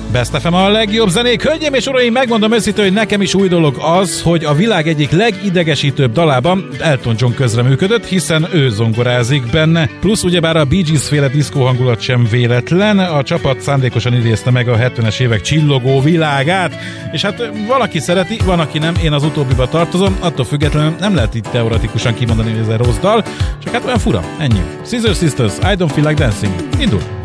Best FM a legjobb zenék. Hölgyeim és uraim, megmondom őszintén, hogy nekem is új dolog az, hogy a világ egyik legidegesítőbb dalában Elton John közreműködött, hiszen ő zongorázik benne. Plusz ugyebár a Bee Gees féle diszkó hangulat sem véletlen, a csapat szándékosan idézte meg a 70-es évek csillogó világát, és hát valaki szereti, van, aki nem, én az utóbbiba tartozom, attól függetlenül nem lehet itt teoretikusan kimondani, hogy ez egy rossz dal, csak hát olyan fura, ennyi. Scissor Sisters, I Don't Feel Like Dancing. Indul!